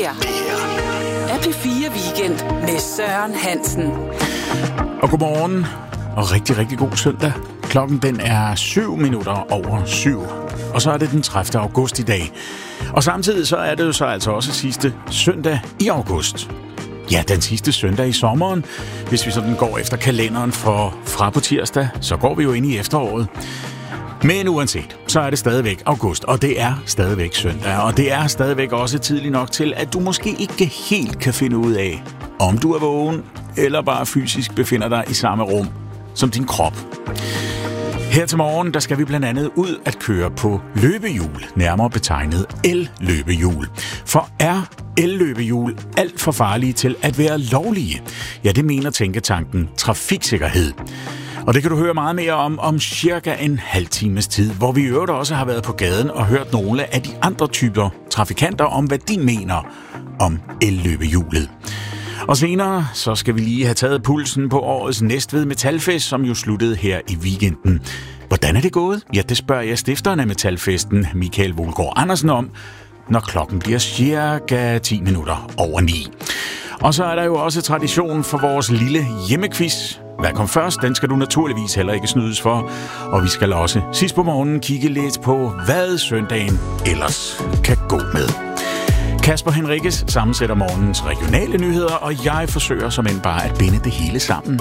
her er P4 Weekend med Søren Hansen. Og godmorgen, og rigtig, rigtig god søndag. Klokken den er 7:07, og så er det den 30. august i dag. Og samtidig så er det jo så altså også sidste søndag i august. Ja, den sidste søndag i sommeren. Hvis vi sådan går efter kalenderen fra på tirsdag, så går vi jo ind i efteråret. Men uanset, så er det stadigvæk august, og det er stadigvæk søndag, og det er stadigvæk også tidligt nok til, at du måske ikke helt kan finde ud af, om du er vågen, eller bare fysisk befinder dig i samme rum som din krop. Her til morgen, der skal vi blandt andet ud at køre på løbehjul, nærmere betegnet el-løbehjul. For er el-løbehjul alt for farlige til at være lovlige? Ja, det mener tænketanken Trafiksikkerhed. Og det kan du høre meget mere om cirka en halv times tid, hvor vi i øvrigt også har været på gaden og hørt nogle af de andre typer trafikanter om, hvad de mener om el-løbehjulet. Og senere, så skal vi lige have taget pulsen på årets Næstved Metalfest, som jo sluttede her i weekenden. Hvordan er det gået? Ja, det spørger jeg stifteren af Metalfesten, Michael Volgaard Andersen, om, når klokken bliver cirka 9:10. Og så er der jo også tradition for vores lille hjemmequiz. Hvad kom først? Den skal du naturligvis heller ikke snydes for. Og vi skal også sidst på morgenen kigge lidt på, hvad søndagen ellers kan gå med. Kasper Henriques sammensætter morgens regionale nyheder, og jeg forsøger som end bare at binde det hele sammen